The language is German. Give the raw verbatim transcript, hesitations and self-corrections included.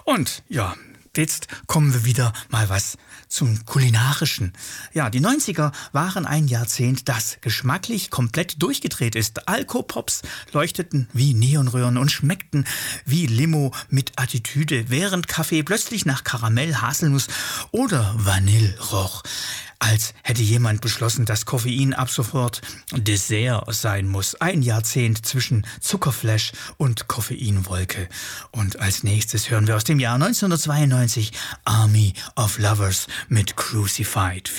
Und ja, jetzt kommen wir wieder mal was zum Kulinarischen. Ja, die neunziger waren ein Jahrzehnt, das geschmacklich komplett durchgedreht ist. Alkopops leuchteten wie Neonröhren und schmeckten wie Limo mit Attitüde, während Kaffee plötzlich nach Karamell, Haselnuss oder Vanille roch. Als hätte jemand beschlossen, dass Koffein ab sofort Dessert sein muss. Ein Jahrzehnt zwischen Zuckerflash und Koffeinwolke. Und als nächstes hören wir aus dem Jahr neunzehnhundertzweiundneunzig Army of Lovers mit Crucified.